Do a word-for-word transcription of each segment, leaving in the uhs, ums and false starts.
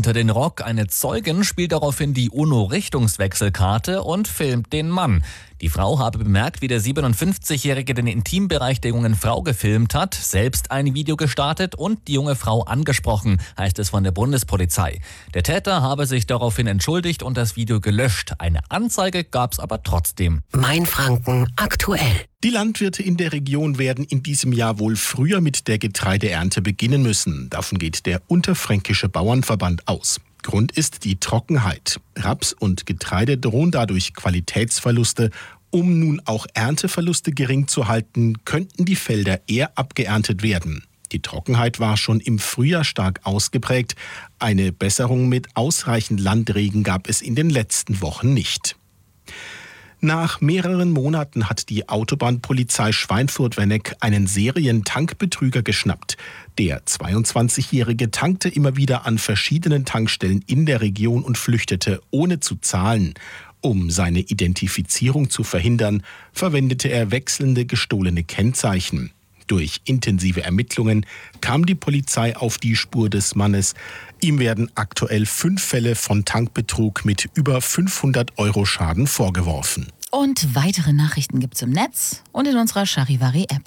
unter den Rock. Eine Zeugin spielt daraufhin die UNO-Richtungswechselkarte und filmt den Mann. Die Frau habe bemerkt, wie der siebenundfünfzigjährige den Intimbereich der jungen Frau gefilmt hat, selbst ein Video gestartet und die junge Frau angesprochen, heißt es von der Bundespolizei. Der Täter habe sich daraufhin entschuldigt und das Video gelöscht. Eine Anzeige gab es aber trotzdem. Mainfranken aktuell. Die Landwirte in der Region werden in diesem Jahr wohl früher mit der Getreideernte beginnen müssen. Davon geht der Unterfränkische Bauernverband aus. Grund ist die Trockenheit. Raps und Getreide drohen dadurch Qualitätsverluste. Um nun auch Ernteverluste gering zu halten, könnten die Felder eher abgeerntet werden. Die Trockenheit war schon im Frühjahr stark ausgeprägt. Eine Besserung mit ausreichend Landregen gab es in den letzten Wochen nicht. Nach mehreren Monaten hat die Autobahnpolizei Schweinfurt-Wenneck einen Serientankbetrüger geschnappt. Der zweiundzwanzigjährige tankte immer wieder an verschiedenen Tankstellen in der Region und flüchtete, ohne zu zahlen. Um seine Identifizierung zu verhindern, verwendete er wechselnde gestohlene Kennzeichen. Durch intensive Ermittlungen kam die Polizei auf die Spur des Mannes. Ihm werden aktuell fünf Fälle von Tankbetrug mit über fünfhundert Euro Schaden vorgeworfen. Und weitere Nachrichten gibt's im Netz und in unserer Charivari-App.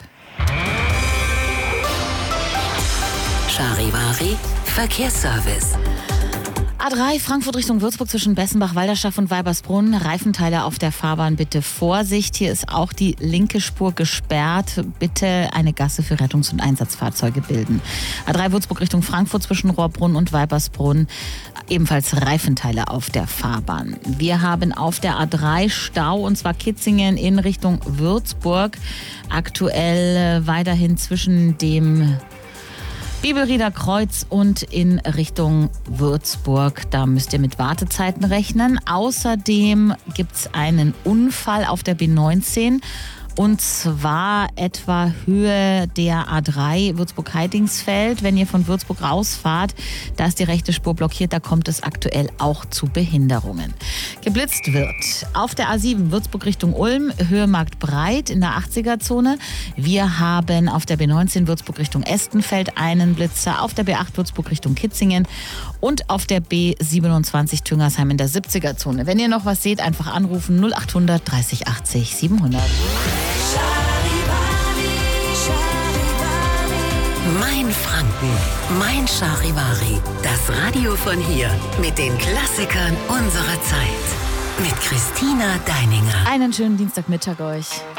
Charivari Verkehrsservice. A drei Frankfurt Richtung Würzburg zwischen Bessenbach, Walderschaft und Weibersbrunn. Reifenteile auf der Fahrbahn, bitte Vorsicht. Hier ist auch die linke Spur gesperrt. Bitte eine Gasse für Rettungs- und Einsatzfahrzeuge bilden. A drei Würzburg Richtung Frankfurt zwischen Rohrbrunn und Weibersbrunn. Ebenfalls Reifenteile auf der Fahrbahn. Wir haben auf der A drei Stau, und zwar Kitzingen in Richtung Würzburg. Aktuell weiterhin zwischen dem Bibelrieder Kreuz und in Richtung Würzburg. Da müsst ihr mit Wartezeiten rechnen. Außerdem gibt es einen Unfall auf der B neunzehn. Und zwar etwa Höhe der A drei Würzburg-Heidingsfeld. Wenn ihr von Würzburg rausfahrt, da ist die rechte Spur blockiert. Da kommt es aktuell auch zu Behinderungen. Geblitzt wird auf der A sieben Würzburg Richtung Ulm, Höhe Marktbreit in der achtziger-Zone. Wir haben auf der B neunzehn Würzburg Richtung Estenfeld einen Blitzer, auf der B acht Würzburg Richtung Kitzingen und auf der B siebenundzwanzig Tüngersheim in der siebziger-Zone. Wenn ihr noch was seht, einfach anrufen null achthundert dreißig achtzig siebenhundert. Mainfranken, mein Charivari. Das Radio von hier mit den Klassikern unserer Zeit. Mit Christina Deininger. Einen schönen Dienstagmittag euch.